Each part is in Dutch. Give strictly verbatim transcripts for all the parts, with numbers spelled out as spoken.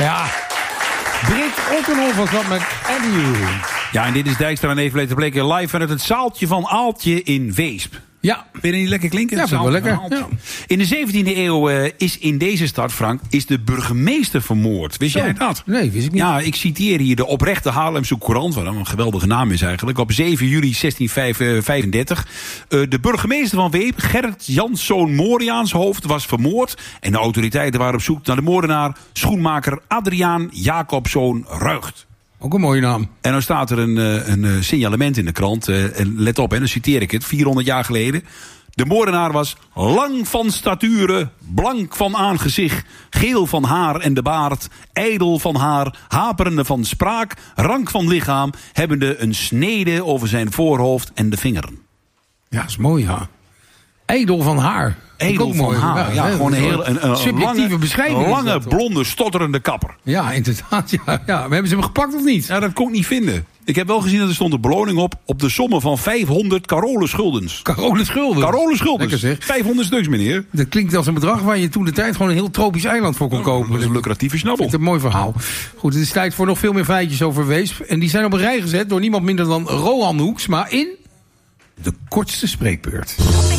Ja. Britt Ottenhoff was dat met Eddie. Ja, en dit is Dijkstra en Evenleed te Bleken live vanuit het zaaltje van Aaltje in Weesp. Ja. Vind je niet lekker klinken? Ja, vind ik wel lekker. Ja. In de zeventiende eeuw uh, is in deze stad, Frank, is de burgemeester vermoord. Wist Zo. jij dat? Nee, wist ik niet. Ja, ik citeer hier de oprechte Haarlemse Courant, wat een geweldige naam is eigenlijk. Op zeven juli zestien vijfendertig. Uh, de burgemeester van Weesp, Gerrit Janszoon Moriaanshoofd, was vermoord. En de autoriteiten waren op zoek naar de moordenaar, schoenmaker Adriaan Jacobzoon Ruigt. Ook een mooie naam. En dan staat er een, een signalement in de krant. Uh, let op, en dan citeer ik het. vierhonderd jaar geleden. De moordenaar was lang van stature, blank van aangezicht, geel van haar en de baard, ijdel van haar, haperende van spraak, rank van lichaam, hebbende een snede over zijn voorhoofd en de vingeren. Ja, dat is mooi, ja. Ijdel van haar. Edel ook van mooi. haar. Ja, Ja, gewoon een een heel een, een subjectieve lange, beschrijving is lange dat, toch? blonde, stotterende kapper. Ja, inderdaad. Ja, ja. Maar hebben ze hem gepakt of niet? Ja, dat kon ik niet vinden. Ik heb wel gezien dat er stond een beloning op op de sommen van vijfhonderd Carole Schuldens. Carole Schulden. Carole Schuldens. Lekker zeg. vijfhonderd stuks, meneer. Dat klinkt als een bedrag waar je toen de tijd gewoon een heel tropisch eiland voor kon kopen. Dat is een lucratieve snabbel. Ik vind het een mooi verhaal. Goed, het is tijd voor nog veel meer feitjes over Weesp. En die zijn op een rij gezet door niemand minder dan Rohan Hoeksma in de kortste spreekbeurt.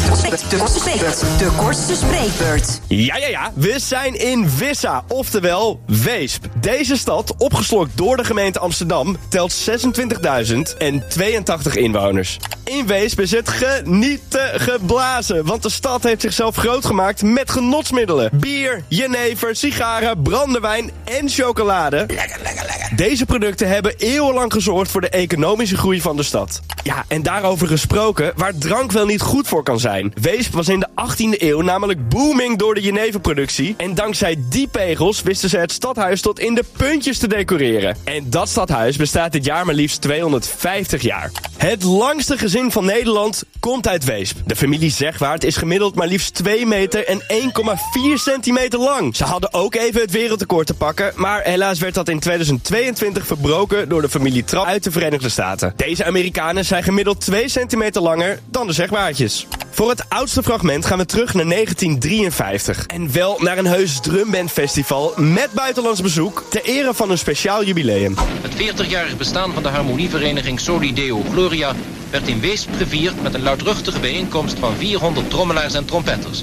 De kortste spreekbeurt. De kortste spreekbeurt. Ja, ja, ja. We zijn in Wissa, oftewel Weesp. Deze stad, opgeslokt door de gemeente Amsterdam, telt zesentwintigduizend tweeëntachtig inwoners. In Weesp is het genieten geblazen, want de stad heeft zichzelf groot gemaakt met genotsmiddelen. Bier, jenever, sigaren, brandewijn en chocolade. Lekker, lekker, lekker. Deze producten hebben eeuwenlang gezorgd voor de economische groei van de stad. Ja, en daarover gesproken, waar drank wel niet goed voor kan zijn. Weesp was in de achttiende eeuw namelijk booming door de jeneverproductie. En dankzij die pegels wisten ze het stadhuis tot in de puntjes te decoreren. En dat stadhuis bestaat dit jaar maar liefst tweehonderdvijftig jaar. Het langste gezin van Nederland komt uit Weesp. De familie Zegwaard is gemiddeld maar liefst twee meter en één komma vier centimeter lang. Ze hadden ook even het wereldrecord te pakken, maar helaas werd dat in tweeduizend tweeëntwintig verbroken door de familie Trapp uit de Verenigde Staten. Deze Amerikanen zijn gemiddeld twee centimeter langer dan de Zegwaardjes. Voor het oudste fragment gaan we terug naar negentien drieënvijftig. En wel naar een heus drumbandfestival met buitenlands bezoek ter ere van een speciaal jubileum. Het veertigjarig bestaan van de harmonievereniging Soli Deo Gloria werd in Weesp gevierd met een luidruchtige bijeenkomst van vierhonderd trommelaars en trompetters.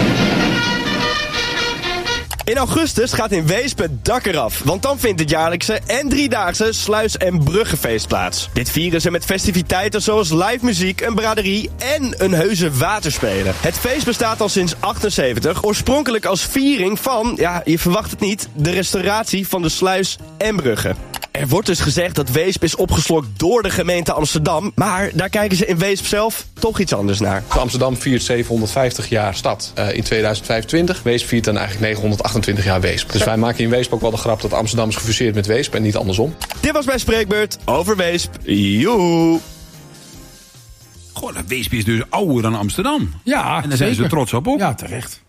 In augustus gaat in Weesp het dak eraf, want dan vindt het jaarlijkse en driedaagse Sluis- en Bruggenfeest plaats. Dit vieren ze met festiviteiten zoals live muziek, een braderie en een heuse waterspelen. Het feest bestaat al sinds achtenzeventig, oorspronkelijk als viering van, ja, je verwacht het niet, de restauratie van de sluis en bruggen. Er wordt dus gezegd dat Weesp is opgeslokt door de gemeente Amsterdam, maar daar kijken ze in Weesp zelf toch iets anders naar. Amsterdam viert zevenhonderdvijftig jaar stad uh, in tweeduizend vijfentwintig. Weesp viert dan eigenlijk negenhonderdachtentwintig jaar Weesp. Dus wij maken in Weesp ook wel de grap dat Amsterdam is gefuseerd met Weesp en niet andersom. Dit was mijn spreekbeurt over Weesp. Joehoe! Goh, dat Weesp is dus ouder dan Amsterdam. Ja, En daar zijn ze zeker. trots op ook. Ja, terecht.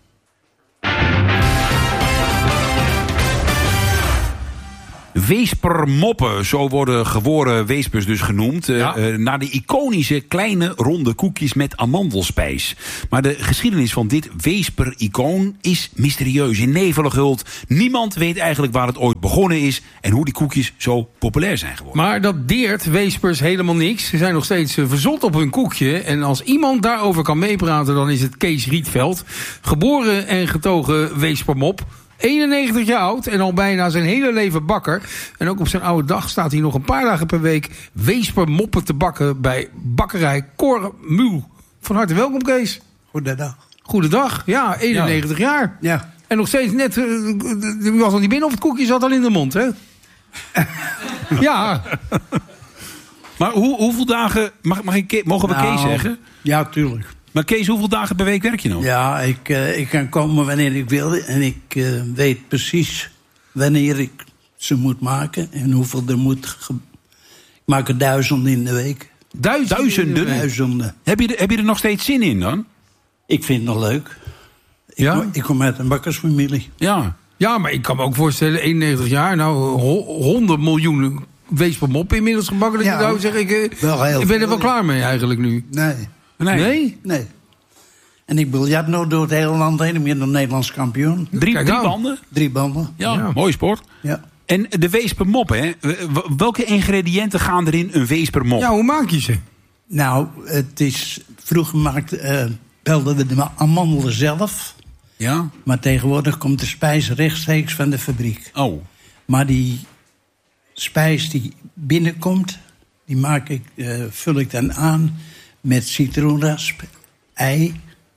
Weespermoppen, zo worden geworden Weespers dus genoemd. Ja. Uh, naar de iconische kleine ronde koekjes met amandelspijs. Maar de geschiedenis van dit Weesper-icoon is mysterieus, in nevel gehuld. Niemand weet eigenlijk waar het ooit begonnen is en hoe die koekjes zo populair zijn geworden. Maar dat deert Weespers helemaal niks. Ze zijn nog steeds uh, verzot op hun koekje. En als iemand daarover kan meepraten, dan is het Kees Rietveld. Geboren en getogen Weespermop. eenennegentig jaar oud en al bijna zijn hele leven bakker. En ook op zijn oude dag staat hij nog een paar dagen per week Weespermoppen te bakken bij bakkerij Kormuul. Van harte welkom, Kees. Goedendag. Goedendag. Ja, eenennegentig jaar. Ja. En nog steeds net, uh, u was al niet binnen of het koekje zat al in de mond, hè? Ja. Maar hoe, hoeveel dagen, mag, mag ik, mogen we Nou, Kees zeggen? Ja, tuurlijk. Maar Kees, hoeveel dagen per week werk je nou? Ja, ik, uh, ik kan komen wanneer ik wil. En ik uh, weet precies wanneer ik ze moet maken. En hoeveel er moet. Ge- ik maak er duizenden in de week. Duizenden? Duizenden? Duizenden. Heb je, er- heb je er nog steeds zin in dan? Ik vind het nog leuk. Ik, Ja? kom, ik kom uit een bakkersfamilie. Ja. Ja, maar ik kan me ook voorstellen, eenennegentig jaar, nou, honderd miljoen Weespermoppen inmiddels gebakken. Dat Ja, je nou zeg ik, uh, wel heel ik ben er veel, wel ja. klaar mee eigenlijk nu. Nee. Nee. Nee? Nee. En ik biljart nog door het hele land heen. Ik ben nog Nederlands kampioen. Drie, Kijk drie aan. banden? Drie banden. Ja, Ja. mooi sport. Ja. En de Weespermop, hè? W- Welke ingrediënten gaan er in een Weespermop? Ja, hoe maak je ze? Nou, het is... Vroeger maakte, eh, pelden we de amandelen zelf. Ja? Maar tegenwoordig komt de spijs rechtstreeks van de fabriek. Oh. Maar die spijs die binnenkomt... die maak ik, eh, vul ik dan aan met citroenrasp, ei...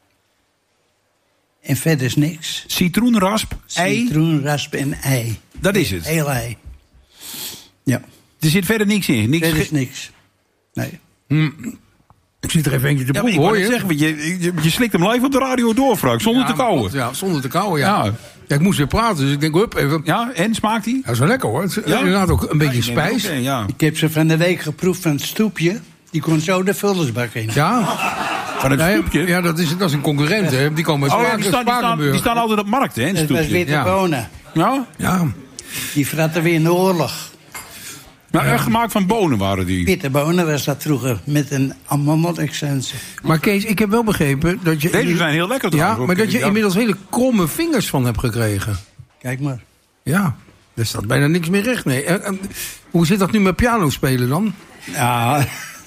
En verder is niks. Citroenrasp, ei, Citroenrasp en ei. dat is het. Heel ei. Ja, Er zit verder niks in. Niks verder is ge- niks. Nee. Ik zit er even eentje te Ja, maar ik proeven, wou hoor net je? zeggen, want je, je, je slikt hem live op de radio door, Frank, zonder Ja, te kauwen. klopt, Ja, zonder te kauwen, ja. Ja. ja. Ik moest weer praten, dus ik denk, hup, even. Ja, Ja, en smaakt die? dat is wel lekker, hoor. Het is Ja. inderdaad ook een beetje Ja, ik neem het spijs. ook, ja. Ik heb ze van de week geproefd van het stoepje. Die kon zo de vullersbak in. Ja, Van het ja, stoepje? ja dat, is, dat is een concurrent, hè. Die komen uit Oh, ja, Spaken- die, staan, die, staan, Spakenburg. die staan altijd op markt, hè, een Dat was stoepje. witte Ja. bonen. Ja? Ja, Die fratten weer in de oorlog. Nou, echt gemaakt van bonen waren die. Witte bonen was dat vroeger. Met een amandelexcensie. maar Kees, ik heb wel begrepen dat je... Deze zijn heel lekker Ja, trouwens, maar ook. dat je Ja. inmiddels hele kromme vingers van hebt gekregen. Kijk maar. Ja, er staat bijna niks meer recht, nee. En, en, hoe zit dat nu met piano spelen dan? Ja,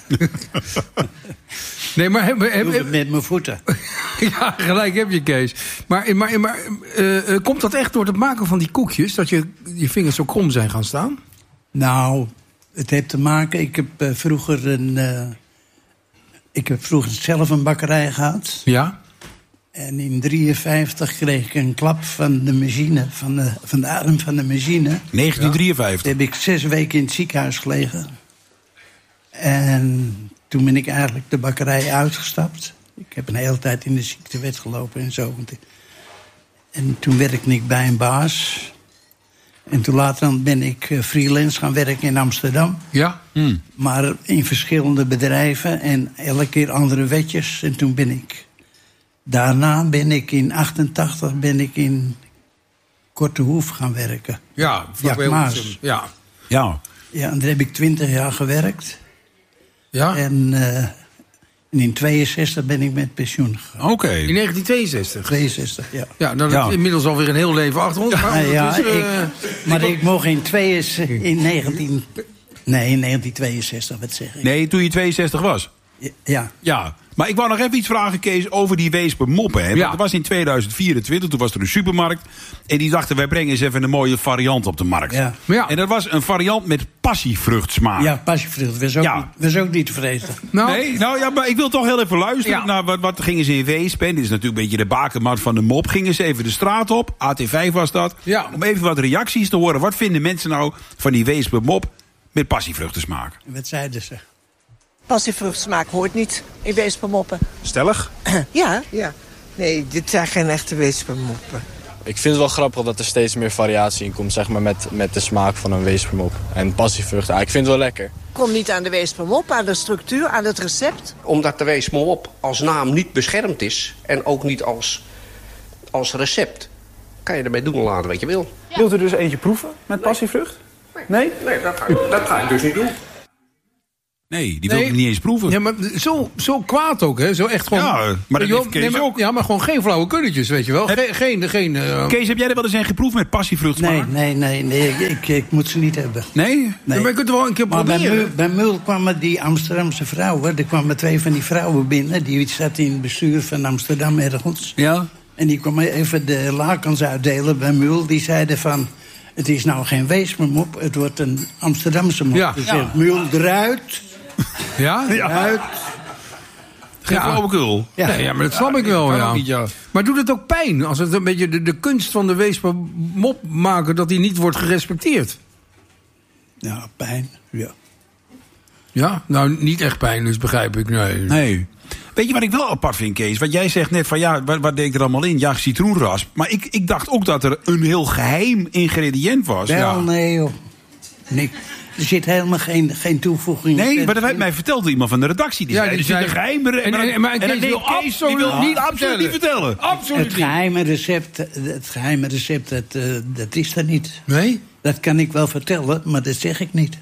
Nee, maar... Heb, ik heb, doe heb- het met mijn voeten. ja, gelijk heb je, Kees. Maar, maar, maar eh, eh, komt dat echt door het maken van die koekjes... dat je, je vingers zo krom zijn gaan staan? Nou, het heeft te maken... Ik heb eh, vroeger een... eh, ik heb vroeger zelf een bakkerij gehad. Ja. En in drieënvijftig kreeg ik een klap van de machine, van de, van de arm van de machine. negentien drieënvijftig. Toen heb ik zes weken in het ziekenhuis gelegen. En toen ben ik eigenlijk de bakkerij uitgestapt. Ik heb een hele tijd in de ziektewet gelopen en zo. En toen werkte ik bij een baas. En toen later ben ik eh, freelance gaan werken in Amsterdam. Ja? Maar in verschillende bedrijven en elke keer andere wetjes. En toen ben ik... Daarna ben ik in achtentachtig ben ik in Kortehoef gaan werken. Ja, vlak bij Maas. Hilversum. Ja. Ja. Ja, en daar heb ik twintig jaar gewerkt. Ja? En, eh, en in tweeënzestig ben ik met pensioen gegaan. Oké. In negentien tweeënzestig. tweeënzestig, ja. Ja, nou, Ja. dat is inmiddels alweer een heel leven achter ons. Maar Ah, ja, ondertussen, ik, eh, maar ik mocht in, tweeënzestig, in negentien... Nee, in negentien tweeënzestig, wat zeg ik? Nee, toen je tweeënzestig was. Ja, Ja, maar ik wou nog even iets vragen, Kees, over die Weespermoppen. Hè? Want Ja. dat was in tweeduizend vierentwintig, toen was er een supermarkt. En die dachten, wij brengen eens even een mooie variant op de markt. Ja. Ja. En dat was een variant met passievruchtsmaak. ja passievrucht. Was ook, Ja. niet, was ook niet te vreten. nou, Nee, nou ja, maar ik wil toch heel even luisteren Ja. naar wat, wat gingen ze in Weesp. En dit is natuurlijk een beetje de bakermat van de mop. Gingen ze even de straat op, A T vijf was dat. Ja. Om even wat reacties te horen. Wat vinden mensen nou van die Weespermop met passievruchtensmaak? En wat zeiden ze? Passievruchtsmaak hoort niet in weespermoppen. Stellig? Ja, Ja, nee, dit zijn geen echte weespermoppen. Ik vind het wel grappig dat er steeds meer variatie in komt, zeg maar, met, met de smaak van een weespermop. En passievruchten, ah, ik vind het wel lekker. kom niet aan de weespermop, aan de structuur, aan het recept. Omdat de weespermop als naam niet beschermd is en ook niet als, als recept, kan je ermee doen en laten wat je wil. Wilt u dus eentje proeven met passievrucht? Nee? Nee, dat ga ik, dat ga ik dus niet doen. Nee, die Nee. wil ik niet eens proeven. Ja, maar zo, zo kwaad ook, hè? Zo echt gewoon... Ja, maar dat Weet je wel, heeft Kees nee, maar- ook. Ja, maar gewoon geen flauwe kunnetjes, weet je wel. Geen... geen, geen eh, Kees, heb jij er wel eens een geproefd met passievruchtensmaak? Nee, nee, nee, nee ik, ik, ik moet ze niet hebben. Nee? Nee. Maar je kunt het wel een keer Maar bij proberen. Mul, bij Mul kwamen die Amsterdamse vrouwen... er kwamen twee van die vrouwen binnen... die zaten in het bestuur van Amsterdam ergens. Ja. En die kwamen even de lakens uitdelen bij Mul. Die zeiden van... het is nou geen weespermop, het wordt een Amsterdamse mop. Ja. Dus Ja. zegt Mul eruit, Ja? eruit. Geen Ja. flauwekul. Ja. Nee, ja, maar dat snap ik wel, kan ja. ook niet, ja. Maar doet het ook pijn? Als het een beetje de, de kunst van de weespermop maken... dat die niet wordt gerespecteerd? Ja, pijn, ja. Ja? Nou, niet echt pijn, dus begrijp ik. Nee. Nee. Weet je wat ik wel apart vind, Kees? Want jij zegt net van ja, wat, wat deed ik er allemaal in? Ja, citroenrasp. Maar ik, ik dacht ook dat er een heel geheim ingrediënt was. Wel, Ja. nee joh. Nee, er zit helemaal geen, geen toevoeging. Nee, maar dat werd mij vertelde iemand van de redactie. Die Ja, zei, die er zit een zei- geheime... En- maar- en- maar en Kees dat wil deed Kees, die absoluut wil niet absoluut niet vertellen. Absoluut Het niet. geheime recept, het geheime recept dat, eh, dat is er niet. Nee? Dat kan ik wel vertellen, maar dat zeg ik niet.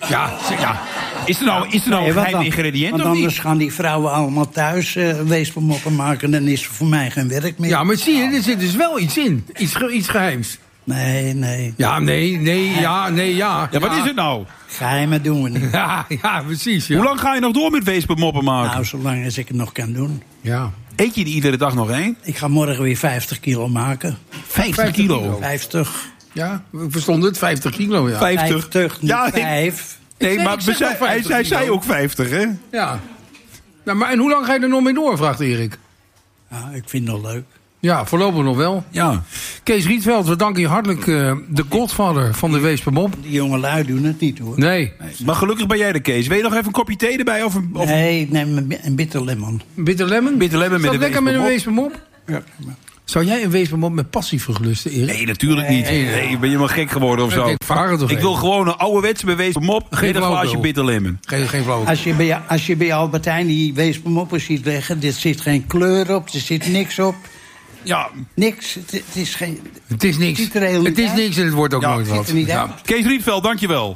Ja, ja. Is er nou, is er nou Nee, een want geheim dan- ingrediënt Want of anders niet? gaan die vrouwen allemaal thuis uh, weespermoppen maken. Dan is er voor mij geen werk meer. Ja, maar zie je, er zit dus wel iets in. Iets, ge- iets geheims. Nee, nee. Ja, nee, nee, ja, nee, ja. Ja, wat is het nou? Geheimen doen we niet. Ja, ja, precies. Ja. Hoe lang ga je nog door met weespermoppen maken? Nou, zolang als ik het nog kan doen. Ja. Eet je die iedere dag nog één? Ik ga morgen weer vijftig kilo maken. vijftig kilo? vijftig. Ja, we verstonden het, vijftig kilo, ja. vijftig. vijftig, niet Ja, ik- vijf. Nee, zei- maar ik zeg we zei- wel hij, vijftig hij zei kilo. ook vijftig, hè? Ja. Nou, maar en hoe lang ga je er nog mee door, vraagt Erik. Ja, ik vind het wel leuk. Ja, voorlopig nog wel. Ja. Kees Rietveld, we danken je hartelijk, uh, de godvader van de Weespermop. Die jonge lui doen het niet, hoor. Nee. Maar gelukkig ben jij de Kees. Wil je nog even een kopje thee erbij? Of een, of Nee, neem een, bi- een bitter lemon. Bitter lemon? Bitter lemon Is met dat een lekker met een weespermop? Weespermop? Ja. Zou jij een Weespermop met passievrucht lusten, Erik? Nee, natuurlijk niet. Nee, Nee, nee. ben je maar gek geworden of zo? Ik vaar het toch Ik even. wil gewoon een ouderwetse bewezen mop Geen met een glaasje flauwekul. bitter lemon. Geen, geen flauw. Als je bij, als je bij Albertijn die weespermoppen ziet leggen... er zit geen kleur op, er zit niks op. Ja, Niks. Het, het is geen... Het is niks. Het ziet er heel Het niet is uit. niks en het wordt ook Ja, nooit het ziet wat. er niet Ja. uit. Kees Rietveld, dankjewel.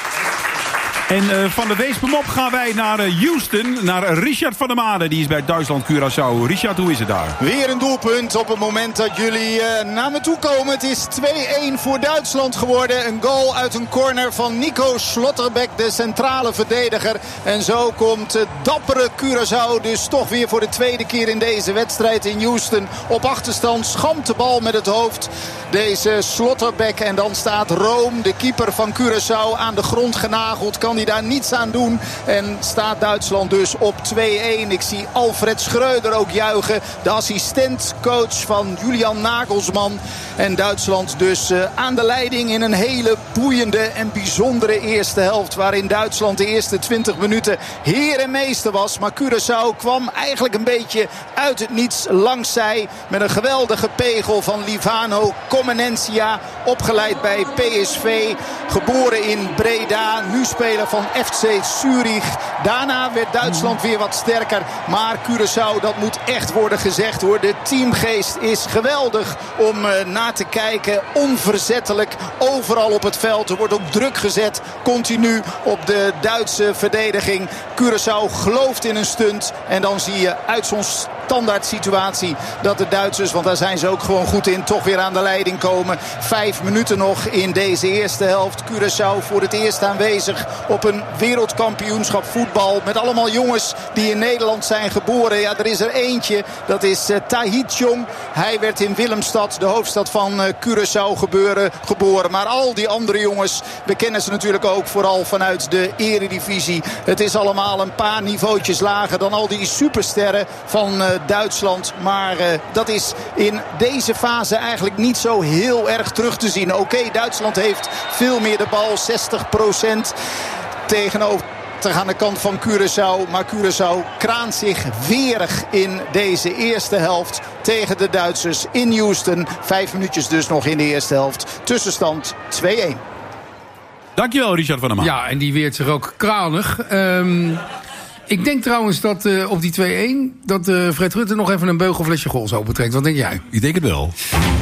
En uh, van de Weespermop gaan wij naar uh, Houston, naar Richard van der Made. Die is bij Duitsland Curaçao. Richard, hoe is het daar? Weer een doelpunt op het moment dat jullie uh, naar me toe komen. Het is twee-één voor Duitsland geworden. Een goal uit een corner van Nico Schlotterbeck, de centrale verdediger. En zo komt het dappere Curaçao dus toch weer voor de tweede keer in deze wedstrijd in Houston op achterstand. Schamt de bal met het hoofd. Deze Schlotterbeck. En dan staat Room, de keeper van Curaçao, aan de grond genageld. Kan hij daar niets aan doen. En staat Duitsland dus op twee-één. Ik zie Alfred Schreuder ook juichen. De assistentcoach van Julian Nagelsman. En Duitsland dus uh, aan de leiding in een hele boeiende en bijzondere eerste helft. Waarin Duitsland de eerste twintig minuten heer en meester was. Maar Curaçao kwam eigenlijk een beetje uit het niets langs zij. Met een geweldige pegel van Livano Comenencia. Opgeleid bij P S V. Geboren in Breda. Nu speler van F C Zurich. Daarna werd Duitsland weer wat sterker. Maar Curaçao, dat moet echt worden gezegd hoor. De teamgeest is geweldig om uh, naar te kijken. Onverzettelijk. Overal op het veld. Er wordt ook druk gezet. Continu op de Duitse verdediging. Curaçao gelooft in een stunt. En dan zie je uit zo'n standaard situatie dat de Duitsers, want daar zijn ze ook gewoon goed in, toch weer aan de leiding komen. Vijf minuten nog in deze eerste helft. Curaçao voor het eerst aanwezig op een wereldkampioenschap voetbal. Met allemaal jongens die in Nederland zijn geboren. Ja, er is er eentje. Dat is uh, Tahith Jong. Hij werd in Willemstad, de hoofdstad van uh, Curaçao, gebeuren, geboren. Maar al die andere jongens, we kennen ze natuurlijk ook vooral vanuit de eredivisie. Het is allemaal een paar niveautjes lager dan al die supersterren van uh, Duitsland. Maar uh, dat is in deze fase eigenlijk niet zo heel erg terug te zien. Oké, okay, Duitsland heeft veel meer de bal, zestig procent tegenover aan de kant van Curaçao. Maar Curaçao kraant zich weerig in deze eerste helft tegen de Duitsers in Houston. Vijf minuutjes dus nog in de eerste helft. Tussenstand twee-één. Dankjewel, Richard van der Maan. Ja, en die weert zich ook kranig. Um, ik denk trouwens dat uh, op die twee-één... dat uh, Fred Rutte nog even een beugelflesje Gols opentrekt. Wat denk jij? Ik denk het wel.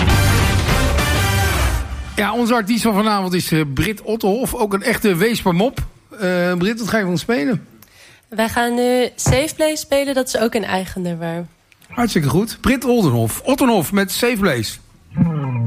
Ja, onze artiest van vanavond is uh, Britt Otterhof. Ook een echte Weespermop. Uh, Britt, wat ga je van spelen? Wij gaan nu Safe Place spelen. Dat is ook een eigen nummer. Hartstikke goed. Britt Otterhof. Otterhof met Safe Place.